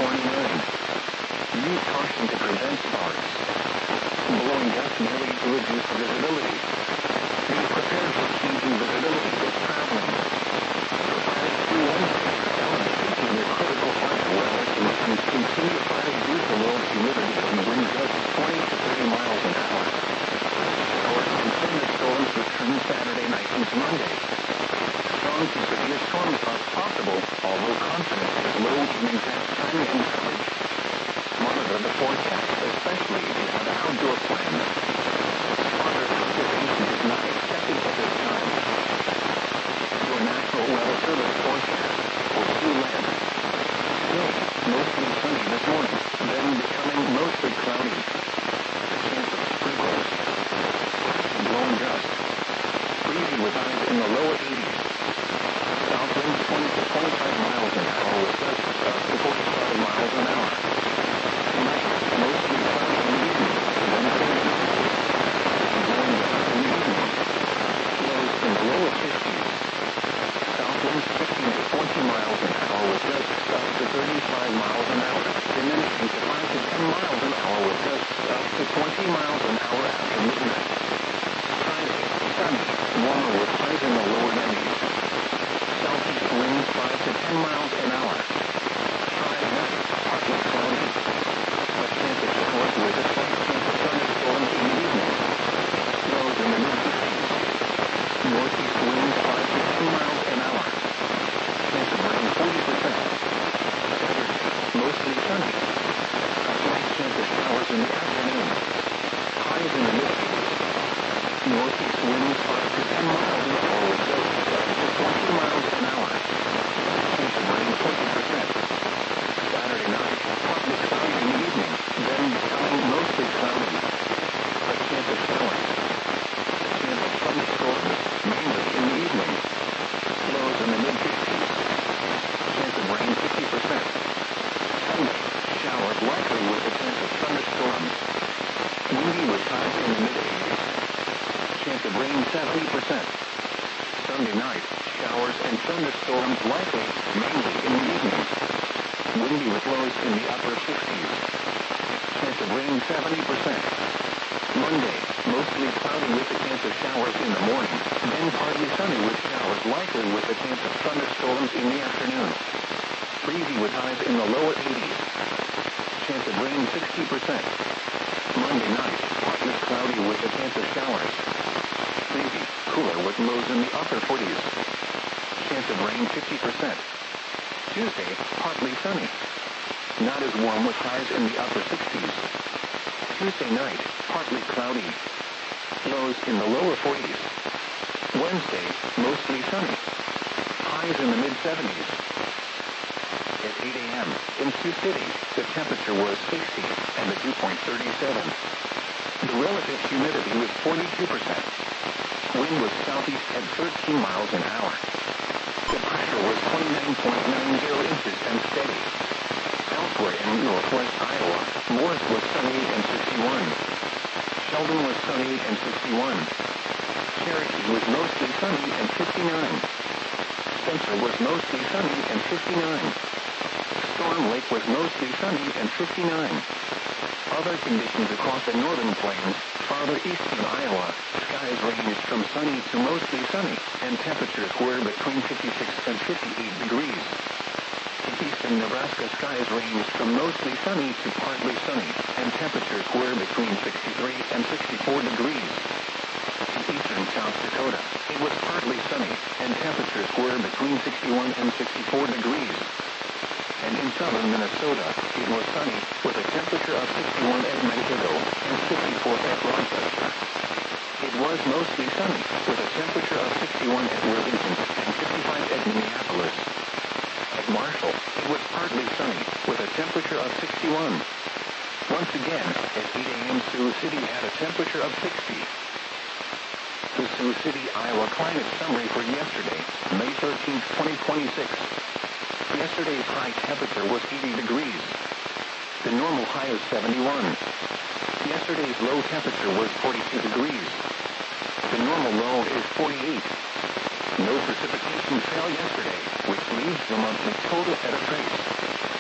29. Use caution to prevent sparks. Blowing dust merely to reduce visibility. Be prepared for changing visibility if traveling. As through Wednesday, elevated to near critical fire weather conditions continue Friday due to low humidity and wind gusts 20 to 30 miles an hour. Showers and thunderstorms return Saturday night into Monday. Strong to severe storms are possible, although confidence is low in exact timing and coverage. Monitor the forecast, especially if you have an outdoor plan. Further precipitation is not expected at this time. Your National Weather Service forecast for Siouxland. Today, mostly sunny this morning, then becoming mostly cloudy. A chance of sprinkles. Passing blowing gusts. Breezy with highs in the lower 80s. South winds 20 to 25 miles an hour with gusts up to 45 miles an hour. Tonight, mostly cloudy in the evening, then changing. Blowing gusts in the evening. Lows in the lower 50s. South winds 15 to 20 miles an hour with gusts up to 35 miles an hour, diminishing to 5 to 10 miles an hour with gusts up to 20 miles an hour after midnight. Friday, sunny, warmer with highs in the lower 90s. Southeast winds 5 to 10 miles an hour. Friday night, partly cloudy. A chance of showers with a slight chance of thunderstorms in the evening. Lows in the mid-50s. Northeast winds 5 to 10 miles an hour. Chance of rain 40%. Saturday, mostly sunny. A slight chance of showers in the afternoon. Highs in the mid-80s. Northeast winds 5 to 10 miles an hour with gusts up to 20 miles an hour. Chance of rain 20%. Saturday night, partly cloudy in the evening, then becoming mostly cloudy. A chance of showers. Chance of thunderstorms, mainly in the evening. Lows in the mid-50s. Chance of rain 50%. Sunday, showers likely with a chance of thunderstorms. Windy with highs in the mid-80s. Chance of rain 70%. Sunday night, showers and thunderstorms likely, mainly in the evening. Windy with lows in the upper 60s. Chance of rain 70%. Monday, mostly cloudy with a chance of showers in the morning, then partly sunny with showers likely with a chance of thunderstorms in the afternoon. Breezy with highs in the lower 80s. Chance of rain 60%. Monday night, partly cloudy with a chance of showers. Breezy, cooler with lows in the upper 40s. Chance of rain 50%. Tuesday, partly sunny. Not as warm with highs in the upper 60s. Tuesday night, partly cloudy. Lows in the lower 40s. Wednesday, mostly sunny. Highs in the mid-70s. At 8 a.m. in Sioux City, the temperature was 60 and the dew point 37. The relative humidity was 42%. Wind was southeast at 13 miles an hour. The pressure was 29.90 inches and steady. Elsewhere in northwest Iowa, Morris was sunny and 61. Sheldon was sunny and 61. Cherokee was mostly sunny and 59. Spencer was mostly sunny and 59. Storm Lake was mostly sunny and 59. Other conditions across the northern plains, farther east in Iowa, skies ranged from sunny to mostly sunny, and temperatures were between 56 and 58 degrees. In eastern Nebraska, skies ranged from mostly sunny to partly sunny, and temperatures were between 63 and 64 degrees. In eastern South Dakota, it was partly sunny, and temperatures were between 61 and 64 degrees. And in southern Minnesota, it was sunny, with a temperature of 61 at Mankato and 54 at Rochester. It was mostly sunny, with a temperature of 61 at Worthington and 55 at Minneapolis. At Marshall, it was partly sunny, with a temperature of 61. Once again, at 8 a.m. Sioux City had a temperature of 60. The Sioux City, Iowa climate summary for yesterday, May 13, 2026. Yesterday's high temperature was 80 degrees. The normal high is 71. Yesterday's low temperature was 42 degrees. The normal low is 48. No precipitation fell yesterday, which leaves the monthly total at a trace.